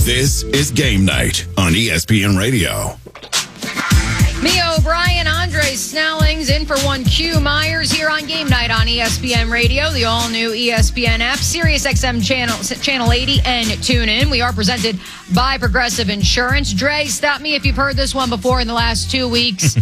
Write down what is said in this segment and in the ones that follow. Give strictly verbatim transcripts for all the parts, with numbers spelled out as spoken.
This is Game Night on E S P N Radio. Mia O'Brien, Andre Snellings in for one Q Myers here on Game Night on E S P N Radio, the all-new E S P N app, Sirius X M channel, channel eighty, and tune in. We are presented by Progressive Insurance. Dre, stop me if you've heard this one before in the last two weeks.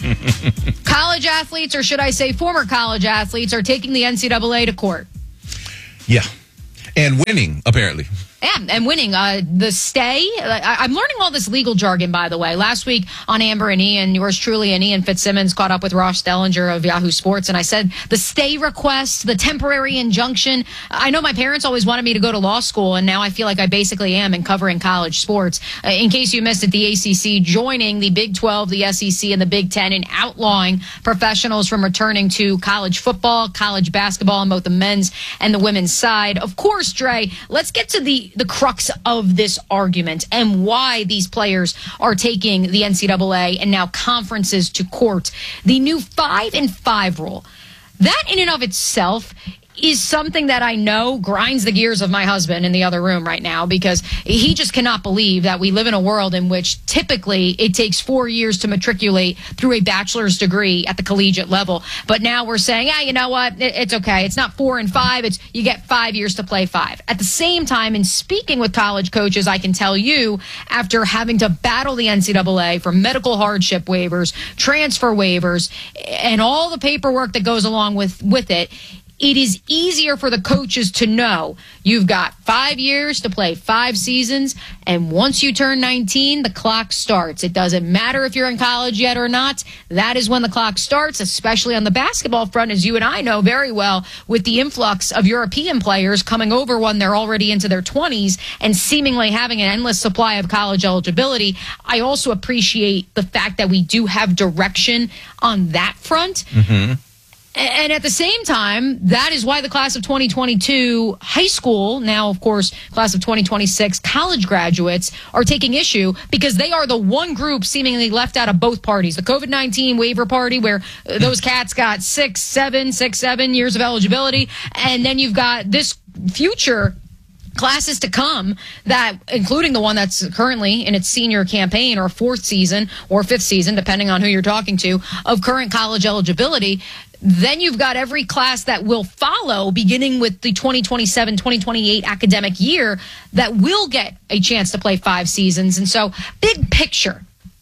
College athletes, or should I say former college athletes, are taking the N C double A to court. Yeah, and winning, apparently. Yeah, and winning. Uh, the stay. I, I'm learning all this legal jargon, by the way. Last week on Amber and Ian, yours truly and Ian Fitzsimmons caught up with Ross Dellinger of Yahoo Sports, and I said the stay request, the temporary injunction. I know my parents always wanted me to go to law school, and now I feel like I basically am in covering college sports. Uh, in case you missed it, the A C C joining the Big twelve, the S E C, and the Big ten in outlawing professionals from returning to college football, college basketball on both the men's and the women's side. Of course, Dre, let's get to the the crux of this argument and why these players are taking the N C double A and now conferences to court. The new five and five rule. That in and of itself is something that I know grinds the gears of my husband in the other room right now, because he just cannot believe that we live in a world in which typically it takes four years to matriculate through a bachelor's degree at the collegiate level. But now we're saying, yeah, you know what? It's okay. It's not four and five. It's you get five years to play five. At the same time, in speaking with college coaches, I can tell you, after having to battle the N C double A for medical hardship waivers, transfer waivers, and all the paperwork that goes along with, with it, it is easier for the coaches to know you've got five years to play five seasons, and once you turn nineteen, the clock starts. It doesn't matter if you're in college yet or not. That is when the clock starts, especially on the basketball front, as you and I know very well, with the influx of European players coming over when they're already into their twenties and seemingly having an endless supply of college eligibility. I also appreciate the fact that we do have direction on that front. Mm-hmm. And at the same time, that is why the class of twenty twenty-two high school, now, of course, class of twenty twenty-six college graduates, are taking issue, because they are the one group seemingly left out of both parties. The COVID nineteen waiver party, where those cats got six, seven, six, seven years of eligibility. And then you've got this future classes to come, that including the one that's currently in its senior campaign or fourth season or fifth season, depending on who you're talking to, of current college eligibility. Then you've got every class that will follow, beginning with the twenty twenty-seven twenty twenty-eight academic year, that will get a chance to play five seasons. And so, big picture,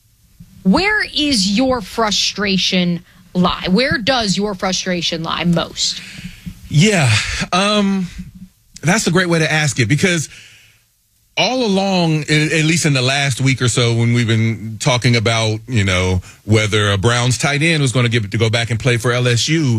where is your frustration lie? Where does your frustration lie most? Yeah, um, that's a great way to ask it, because all along, at least in the last week or so, when we've been talking about, you know, whether a Browns tight end was going to give it to go back and play for L S U,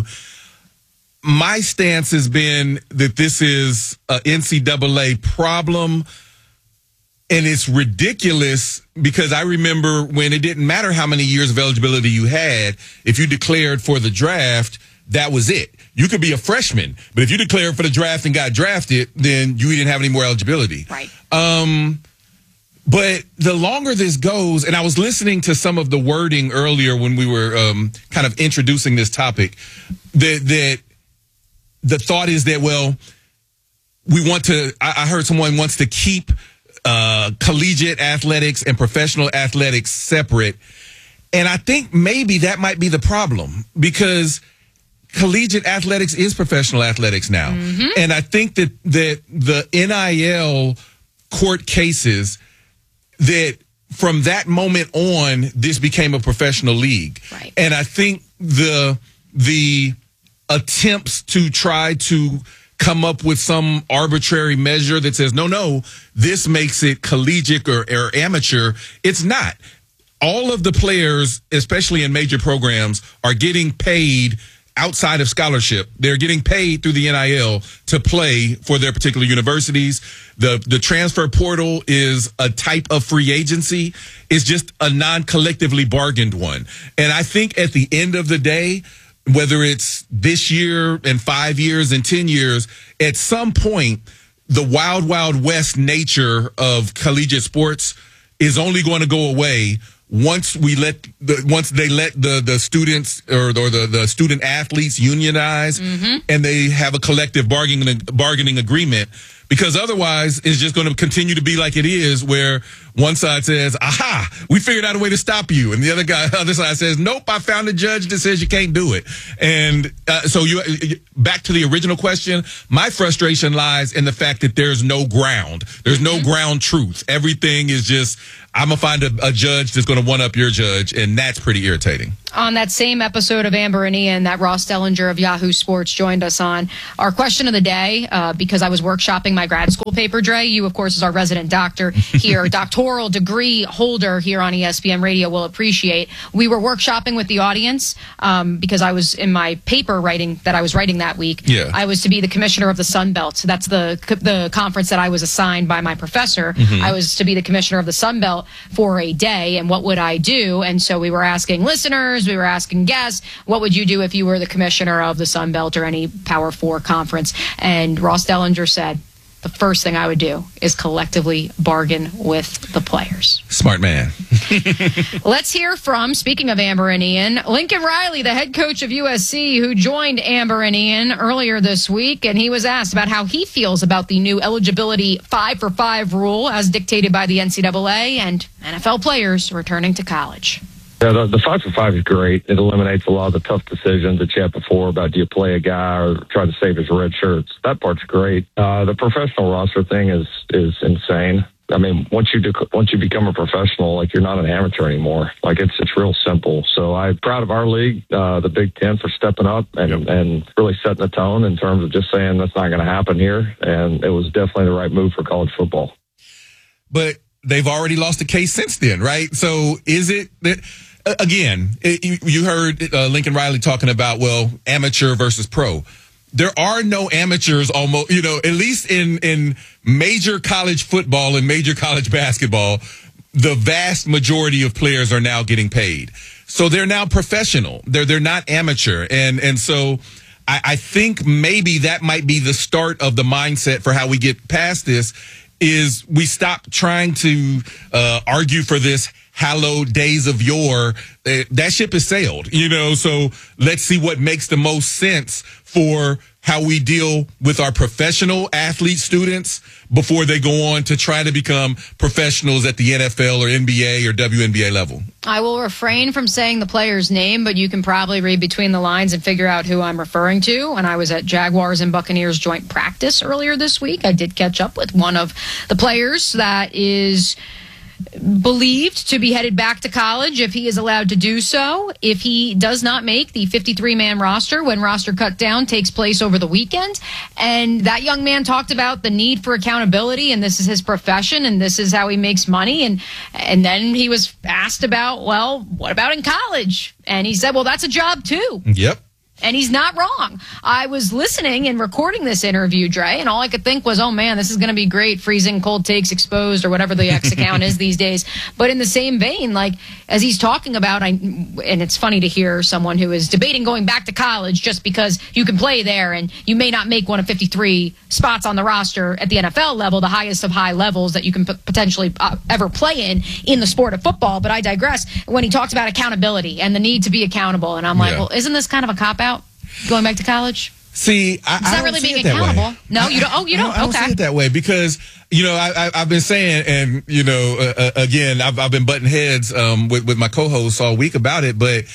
my stance has been that this is an N C double A problem, and it's ridiculous, because I remember when it didn't matter how many years of eligibility you had. If you declared for the draft, that was it. You could be a freshman, but if you declared for the draft and got drafted, then you didn't have any more eligibility. Right. Um, but the longer this goes, and I was listening to some of the wording earlier when we were um, kind of introducing this topic, that, that the thought is that, well, we want to, I, I heard someone wants to keep uh, collegiate athletics and professional athletics separate. And I think maybe that might be the problem, because collegiate athletics is professional athletics now. Mm-hmm. And I think that, that the N I L court cases, that from that moment on, this became a professional league. Right. And I think the, the attempts to try to come up with some arbitrary measure that says, no, no, this makes it collegiate or, or amateur, it's not. All of the players, especially in major programs, are getting paid outside of scholarship. They're getting paid through the N I L to play for their particular universities. The the transfer portal is a type of free agency. It's just a non-collectively bargained one. And I think at the end of the day, whether it's this year and five years and ten years, at some point, the wild, wild west nature of collegiate sports is only going to go away once we let the once they let the the students or, or the the student athletes unionize, mm-hmm. and they have a collective bargaining bargaining agreement. because otherwise it's just going to continue to be like it is, where one side says, aha, we figured out a way to stop you. And the other guy, other side says, nope, I found a judge that says you can't do it. And uh, so you back to the original question, my frustration lies in the fact that there's no ground. There's no mm-hmm. ground truth. Everything is just, I'm going to find a, a judge that's going to one-up your judge, and that's pretty irritating. On that same episode of Amber and Ian that Ross Dellinger of Yahoo Sports joined us on, our question of the day, uh, because I was workshopping my grad school paper, Dre, you, of course, is our resident doctor here, doctoral degree holder here on E S P N Radio, will appreciate. We were workshopping with the audience um, because I was in my paper writing that I was writing that week. Yeah. I was to be the commissioner of the Sun Belt. So that's the, the conference that I was assigned by my professor. Mm-hmm. I was to be the commissioner of the Sun Belt for a day, and what would I do? And so we were asking listeners, we were asking guests, what would you do if you were the commissioner of the Sun Belt or any Power Four conference? And Ross Dellinger said, the first thing I would do is collectively bargain with the players. Smart man. Let's hear from, speaking of Amber and Ian, Lincoln Riley, the head coach of U S C, who joined Amber and Ian earlier this week, and he was asked about how he feels about the new eligibility five for five rule as dictated by the N C double A and N F L players returning to college. Yeah, the, the five for five is great. It eliminates a lot of the tough decisions that you had before about do you play a guy or try to save his red shirts. That part's great. Uh, the professional roster thing is is insane. I mean, once you do, once you become a professional, like, you're not an amateur anymore. Like, it's it's real simple. So I'm proud of our league, uh, the Big Ten, for stepping up and and really setting the tone in terms of just saying that's not going to happen here. And it was definitely the right move for college football. But they've already lost a case since then, right? So is it that? Again, it, you heard uh, Lincoln Riley talking about, well, amateur versus pro. There are no amateurs almost, you know, at least in, in major college football and major college basketball, the vast majority of players are now getting paid. So they're now professional. They're, they're not amateur. And, and so I, I think maybe that might be the start of the mindset for how we get past this, is we stop trying to uh, argue for this hallowed days of yore. Uh, that ship has sailed, you know, so let's see what makes the most sense for how we deal with our professional athlete students before they go on to try to become professionals at the N F L or N B A or W N B A level. I will refrain from saying the player's name, but you can probably read between the lines and figure out who I'm referring to. When I was at Jaguars and Buccaneers joint practice earlier this week, I did catch up with one of the players that is believed to be headed back to college if he is allowed to do so. If he does not make the fifty-three man roster when roster cut down takes place over the weekend. And that young man talked about the need for accountability, and this is his profession, and this is how he makes money. And and then he was asked about, well, what about in college? And he said, well, that's a job too. Yep. And he's not wrong. I was listening and recording this interview, Dre, and all I could think was, oh, man, this is going to be great. Freezing cold takes exposed or whatever the X account is these days. But in the same vein, like, as he's talking about, I, and it's funny to hear someone who is debating going back to college just because you can play there and you may not make one of fifty-three spots on the roster at the N F L level, the highest of high levels that you can p- potentially uh, ever play in in the sport of football. But I digress. When he talks about accountability and the need to be accountable, and I'm like, yeah. well, isn't this kind of a cop-out? Going back to college? See, I, it's I not don't really see being it that accountable. way. No, you don't. Oh, you don't. I don't, okay. I don't see it that way because, you know, I, I, I've been saying, and, you know, uh, uh, again, I've, I've been butting heads um, with, with my co-hosts all week about it. But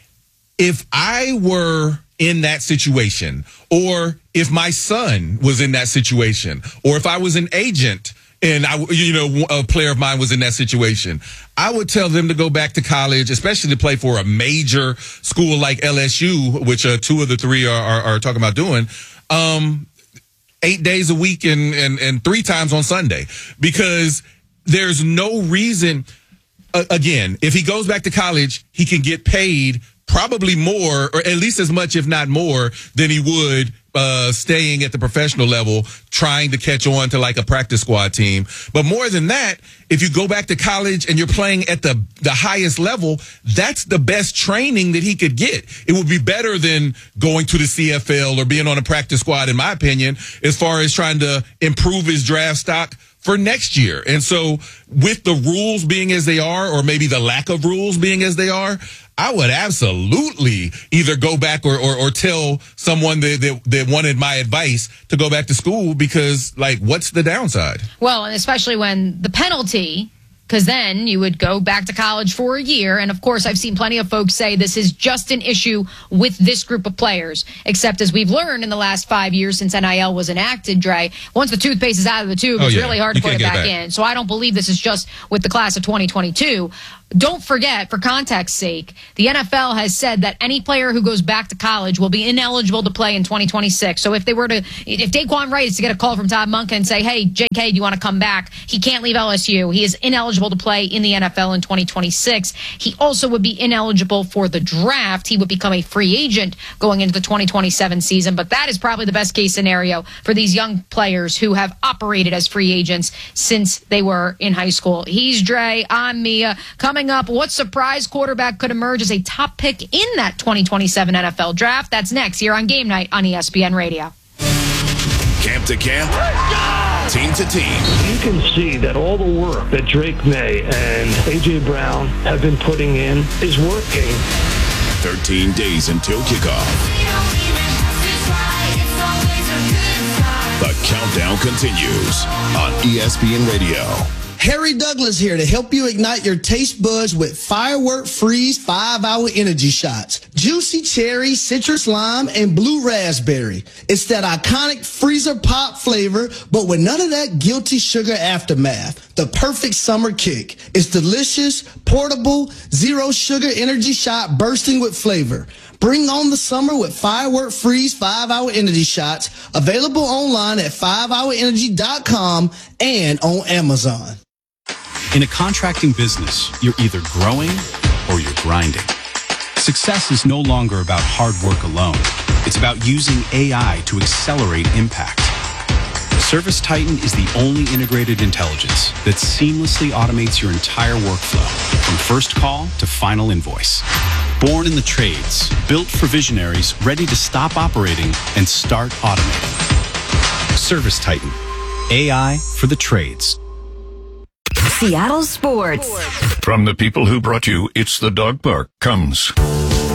if I were in that situation, or if my son was in that situation, or if I was an agent and I, you know, a player of mine was in that situation, I would tell them to go back to college, especially to play for a major school like L S U, which uh, two of the three are, are, are talking about doing, um, eight days a week and, and, and three times on Sunday, because there's no reason. Uh, again, if he goes back to college, he can get paid probably more, or at least as much, if not more, than he would uh, staying at the professional level, trying to catch on to like a practice squad team. But more than that, if you go back to college and you're playing at the, the highest level, that's the best training that he could get. It would be better than going to the C F L or being on a practice squad, in my opinion, as far as trying to improve his draft stock for next year. And so with the rules being as they are, or maybe the lack of rules being as they are, I would absolutely either go back or, or, or tell someone that, that, that wanted my advice to go back to school because, like, what's the downside? Well, and especially when the penalty, because then you would go back to college for a year. And, of course, I've seen plenty of folks say this is just an issue with this group of players, except as we've learned in the last five years since N I L was enacted, Dre, once the toothpaste is out of the tube, oh, it's yeah. really hard you to put it back, it back in. So I don't believe this is just with the class of twenty twenty-two. Don't forget, for context's sake, the N F L has said that any player who goes back to college will be ineligible to play in twenty twenty-six. So if they were to, if Daquan Wright is to get a call from Todd Monken and say, hey, J K, do you want to come back? He can't leave L S U. He is ineligible to play in the N F L in twenty twenty-six. He also would be ineligible for the draft. He would become a free agent going into the twenty twenty-seven season. But that is probably the best case scenario for these young players who have operated as free agents since they were in high school. He's Dre. I'm Mia. Coming up, what surprise quarterback could emerge as a top pick in that twenty twenty-seven N F L draft? That's next here on Game Night on E S P N Radio. Camp to camp, team to team. You can see that all the work that Drake May and A J. Brown have been putting in is working. thirteen days until kickoff. The countdown continues on E S P N Radio. Harry Douglas here to help you ignite your taste buds with Firework Freeze five hour energy shots. Juicy cherry, citrus lime, and blue raspberry. It's that iconic freezer pop flavor, but with none of that guilty sugar aftermath. The perfect summer kick. It's delicious, portable, zero sugar energy shot bursting with flavor. Bring on the summer with Firework Freeze five hour energy shots. Available online at five hour energy dot com and on Amazon. In a contracting business, you're either growing or you're grinding. Success is no longer about hard work alone. It's about using A I to accelerate impact. Service Titan is the only integrated intelligence that seamlessly automates your entire workflow, from first call to final invoice. Born in the trades, built for visionaries ready to stop operating and start automating. Service Titan, A I for the trades. Seattle Sports. From the people who brought you It's the Dog Park comes